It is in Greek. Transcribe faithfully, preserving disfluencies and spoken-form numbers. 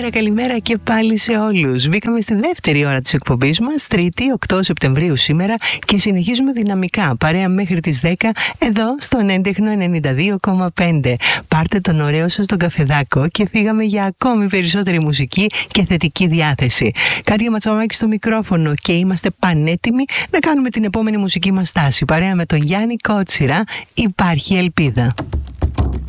Καλημέρα, καλημέρα και πάλι σε όλους. Μπήκαμε στη δεύτερη ώρα της εκπομπής μας, Τρίτη, οκτώ Σεπτεμβρίου σήμερα, και συνεχίζουμε δυναμικά, παρέα μέχρι τις δέκα, εδώ στον έντεχνο ενενήντα δύο κόμμα πέντε. Πάρτε τον ωραίο σας τον καφεδάκο και φύγαμε για ακόμη περισσότερη μουσική και θετική διάθεση. Κάτια Ματσαμάκη στο μικρόφωνο και είμαστε πανέτοιμοι να κάνουμε την επόμενη μουσική μας στάση. Παρέα με τον Γιάννη Κότσιρα, υπάρχει ελπίδα.